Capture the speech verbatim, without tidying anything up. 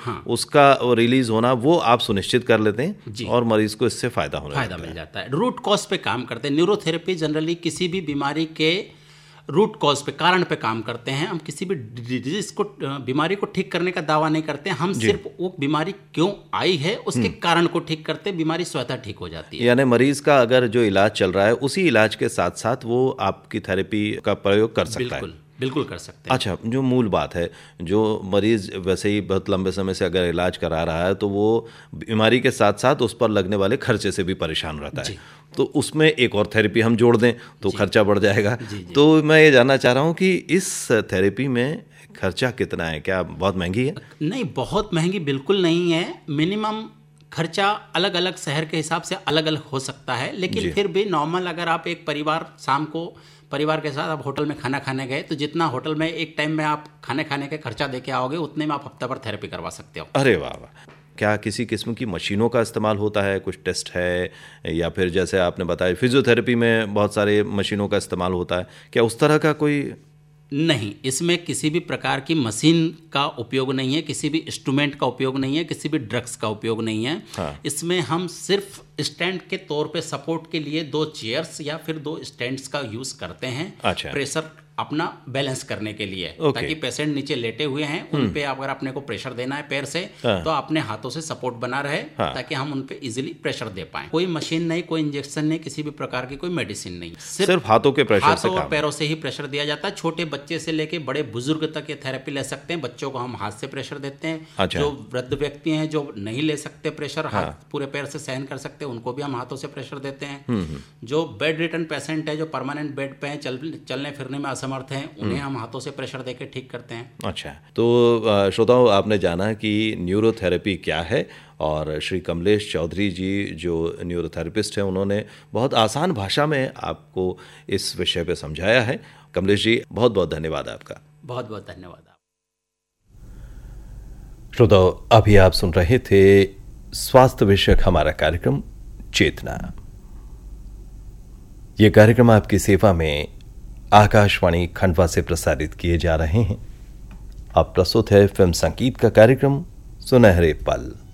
हाँ, उसका रिलीज होना वो आप सुनिश्चित कर लेते हैं जी। और मरीज को इससे फायदा होने फायदा लगता है। मिल जाता है। रूट कॉज पे काम करते हैं। न्यूरोथेरेपी जनरली किसी भी बीमारी के रूट कॉज पे, कारण पे काम करते हैं। हम किसी भी डिजीज को, बीमारी को ठीक करने का दावा नहीं करते हैं। हम सिर्फ वो बीमारी क्यों आई है उसके कारण को ठीक करते हैं, बीमारी स्वतः ठीक हो जाती है। यानी मरीज का अगर जो इलाज चल रहा है उसी इलाज के साथ साथ वो आपकी थेरेपी का प्रयोग कर सकता है। बिल्कुल बिल्कुल कर सकते हैं। अच्छा, जो मूल बात है, जो मरीज वैसे ही बहुत लंबे समय से अगर इलाज करा रहा है तो वो बीमारी के साथ साथ उस पर लगने वाले खर्चे से भी परेशान रहता है, तो उसमें एक और थेरेपी हम जोड़ दें तो खर्चा बढ़ जाएगा। जी, जी। तो मैं ये जानना चाह रहा हूँ कि इस थेरेपी में खर्चा कितना है? क्या बहुत महंगी है? नहीं, बहुत महंगी बिल्कुल नहीं है। मिनिमम खर्चा अलग अलग शहर के हिसाब से अलग अलग हो सकता है, लेकिन फिर भी नॉर्मल, अगर आप एक परिवार शाम को परिवार के साथ आप होटल में खाना खाने गए, तो जितना होटल में एक टाइम में आप खाने खाने के खर्चा देके आओगे उतने में आप हफ्ता भर थेरेपी करवा सकते हो। अरे वाह वाह! क्या किसी किस्म की मशीनों का इस्तेमाल होता है? कुछ टेस्ट है, या फिर जैसे आपने बताया फिजियोथेरेपी में बहुत सारे मशीनों का इस्तेमाल होता है, क्या उस तरह का कोई? नहीं, इसमें किसी भी प्रकार की मशीन का उपयोग नहीं है, किसी भी इंस्ट्रूमेंट का उपयोग नहीं है, किसी भी ड्रग्स का उपयोग नहीं है। हाँ। इसमें हम सिर्फ स्टैंड के तौर पे सपोर्ट के लिए दो चेयर्स या फिर दो स्टैंड्स का यूज करते हैं। अच्छा। प्रेशर अपना बैलेंस करने के लिए, ओके। ताकि पेशेंट नीचे लेटे हुए हैं, उन पे अगर अपने को प्रेशर देना है पैर से, हाँ। तो अपने हाथों से सपोर्ट बना रहे, हाँ। ताकि हम उन पे इजीली प्रेशर दे पाएं। कोई मशीन नहीं, कोई इंजेक्शन नहीं, किसी भी प्रकार की कोई मेडिसिन नहीं, सिर्फ हाथों के प्रेशर से हाथों और काम। पैरों से ही प्रेशर दिया जाता है। छोटे बच्चे से लेके बड़े बुजुर्ग तक ये थेरेपी ले सकते हैं। बच्चों को हम हाथ से प्रेशर देते हैं। अच्छा। जो वृद्ध व्यक्ति हैं जो नहीं ले सकते प्रेशर, हाथ पूरे पैर से सहन कर सकते हैं, उनको भी हम हाथों से प्रेशर देते हैं। जो बेड रिटन पेशेंट है, जो परमानेंट बेड पे हैं, चल, चलने फिरने में असमर्थ हैं, उन्हें हम हाथों से प्रेशर देके ठीक करते हैं। अच्छा, तो अ, श्रोताओं, आपने जाना कि न्यूरोथेरेपी क्या है, और श्री कमलेश चौधरी जी जो न्यूरोथेरेपिस्ट हैं उन्होंने बहुत आसान भाषा में आपको इस विषय पे समझाया है। कमलेश जी, बहुत बहुत धन्यवाद आपका। बहुत बहुत धन्यवाद आप। श्रोताओं, अभी आप सुन रहे थे स्वास्थ्य विषयक हमारा कार्यक्रम चेतना। ये कार्यक्रम आपकी सेवा में आकाशवाणी खंडवा से प्रसारित किए जा रहे हैं। अब प्रस्तुत है फिल्म संगीत का कार्यक्रम सुनहरे पल।